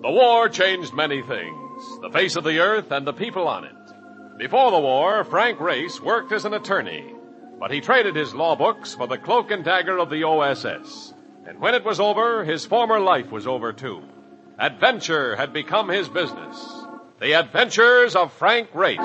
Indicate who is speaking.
Speaker 1: The war changed many things, the face of the earth and the people on it. Before the war, Frank Race worked as an attorney, but he traded his law books for the cloak and dagger of the OSS. And when it was over, his former life was over too. Adventure had become his business. The Adventures of Frank Race.